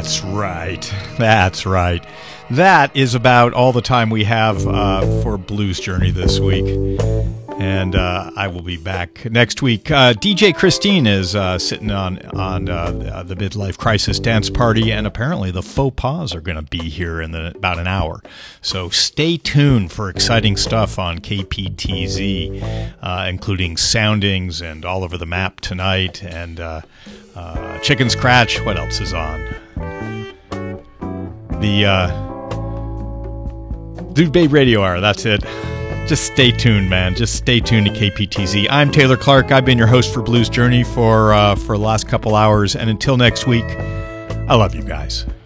That's right. That's right. That is about all the time we have for Blues Journey this week. And I will be back next week. DJ Christine is sitting on the Midlife Crisis Dance Party, and apparently the Faux Pas are going to be here in about an hour. So stay tuned for exciting stuff on KPTZ, including soundings and All Over the Map tonight, and Chicken Scratch. What else is on? The Dude Babe Radio Hour. That's it. Just stay tuned, man. Just stay tuned to KPTZ. I'm Taylor Clark. I've been your host for Blues Journey for the last couple hours. And until next week, I love you guys.